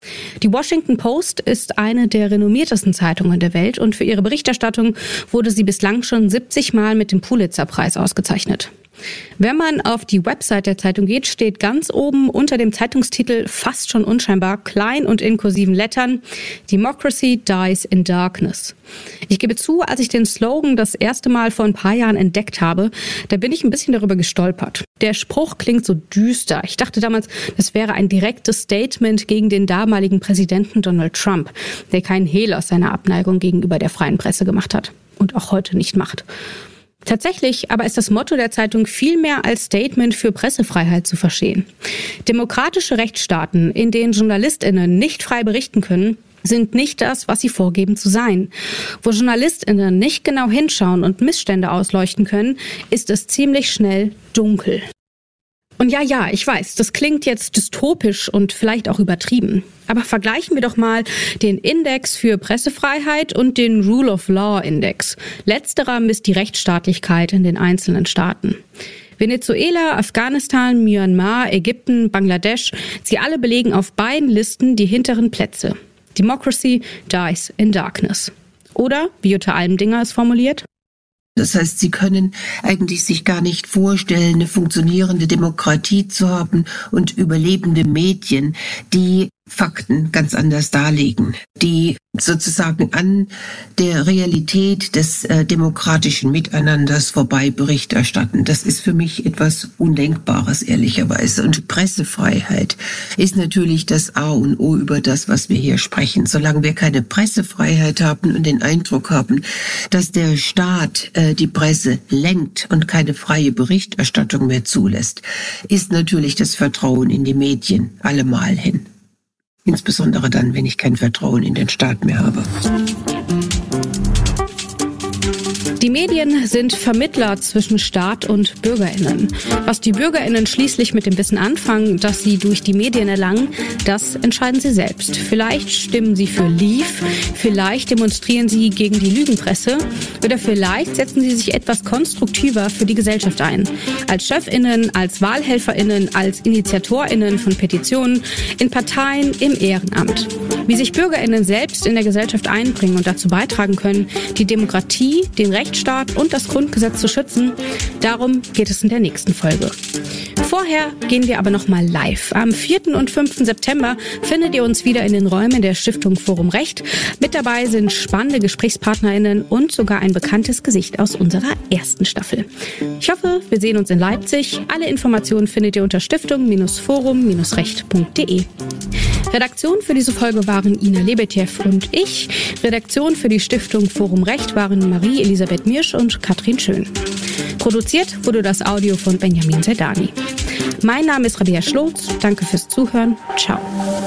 Die Washington Post ist eine der renommiertesten Zeitungen der Welt und für ihre Berichterstattung wurde sie bislang schon 70 Mal mit dem Pulitzer-Preis ausgezeichnet. Wenn man auf die Website der Zeitung geht, steht ganz oben unter dem Zeitungstitel fast schon unscheinbar klein und in kursiven Lettern Democracy dies in darkness. Ich gebe zu, als ich den Slogan das erste Mal vor ein paar Jahren entdeckt habe, da bin ich ein bisschen darüber gestolpert. Der Spruch klingt so düster. Ich dachte damals, das wäre ein direktes Statement gegen den damaligen Präsidenten Donald Trump, der keinen Hehl aus seiner Abneigung gegenüber der freien Presse gemacht hat und auch heute nicht macht. Tatsächlich aber ist das Motto der Zeitung viel mehr als Statement für Pressefreiheit zu verstehen. Demokratische Rechtsstaaten, in denen JournalistInnen nicht frei berichten können, sind nicht das, was sie vorgeben zu sein. Wo JournalistInnen nicht genau hinschauen und Missstände ausleuchten können, ist es ziemlich schnell dunkel. Und ja, ich weiß, das klingt jetzt dystopisch und vielleicht auch übertrieben. Aber vergleichen wir doch mal den Index für Pressefreiheit und den Rule of Law Index. Letzterer misst die Rechtsstaatlichkeit in den einzelnen Staaten. Venezuela, Afghanistan, Myanmar, Ägypten, Bangladesch, sie alle belegen auf beiden Listen die hinteren Plätze. Democracy dies in darkness. Oder, wie Jutta Almendinger es formuliert, das heißt, sie können eigentlich sich gar nicht vorstellen, eine funktionierende Demokratie zu haben und überlebende Medien, die Fakten ganz anders darlegen, die sozusagen an der Realität des demokratischen Miteinanders vorbei Bericht erstatten. Das ist für mich etwas Undenkbares, ehrlicherweise. Und Pressefreiheit ist natürlich das A und O über das, was wir hier sprechen. Solange wir keine Pressefreiheit haben und den Eindruck haben, dass der Staat die Presse lenkt und keine freie Berichterstattung mehr zulässt, ist natürlich das Vertrauen in die Medien allemal hin. Insbesondere dann, wenn ich kein Vertrauen in den Staat mehr habe. Die Medien sind Vermittler zwischen Staat und BürgerInnen. Was die BürgerInnen schließlich mit dem Wissen anfangen, das sie durch die Medien erlangen, das entscheiden sie selbst. Vielleicht stimmen sie für Leave, vielleicht demonstrieren sie gegen die Lügenpresse oder vielleicht setzen sie sich etwas konstruktiver für die Gesellschaft ein. Als ChefInnen, als WahlhelferInnen, als InitiatorInnen von Petitionen, in Parteien, im Ehrenamt. Wie sich BürgerInnen selbst in der Gesellschaft einbringen und dazu beitragen können, die Demokratie, den Rechtsstaat und das Grundgesetz zu schützen, darum geht es in der nächsten Folge. Vorher gehen wir aber nochmal live. Am 4. und 5. September findet ihr uns wieder in den Räumen der Stiftung Forum Recht. Mit dabei sind spannende GesprächspartnerInnen und sogar ein bekanntes Gesicht aus unserer ersten Staffel. Ich hoffe, wir sehen uns in Leipzig. Alle Informationen findet ihr unter stiftung-forum-recht.de. Redaktion für diese Folge waren Ina Lebetjew und ich. Redaktion für die Stiftung Forum Recht waren Marie-Elisabeth Mirsch und Katrin Schön. Produziert wurde das Audio von Benjamin Zerdani. Mein Name ist Rabea Schlotz. Danke fürs Zuhören. Ciao.